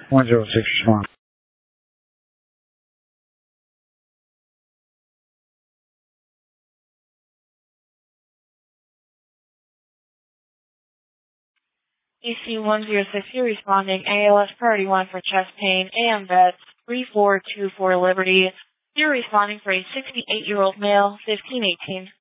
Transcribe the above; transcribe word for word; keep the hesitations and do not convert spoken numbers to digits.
one zero six respond. E C one zero six, you're responding A L S priority one for chest pain, A M vets three four two four Liberty. You're responding for a sixty-eight-year-old male, fifteen eighteen.